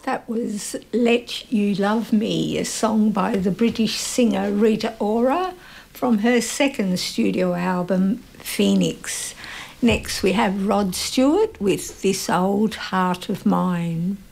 That was Let You Love Me, a song by the British singer Rita Ora from her second studio album, Phoenix. Next we have Rod Stewart with This Old Heart of Mine.